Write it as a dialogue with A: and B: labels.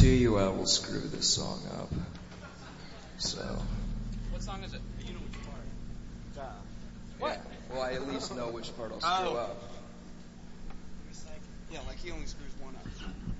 A: to you, I will screw this song up. So.
B: What song is it? You know which part.
A: What? Yeah. Well, I at least know which part I'll screw up.
B: Yeah, like he only screws one up.